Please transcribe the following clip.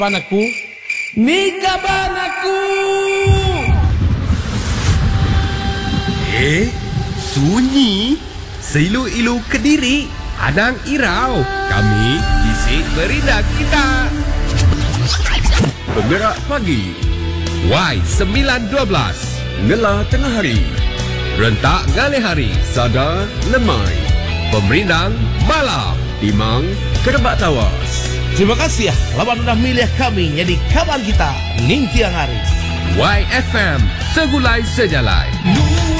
Panaku, ni kaban aku. Sunyi, seilu-ilu Kediri, Adang Irau. Kami isi berindah kita. Penggerak pagi, Y912, Ngela tengah hari, Rentak Gale Hari, Sadar Lemai, Pemerindang Malam, Timang Kerebak Tawas. Terima kasih ya, lawan sudah milih kami jadi kawan kita ning tiang hari. YFM, segulai sejalai.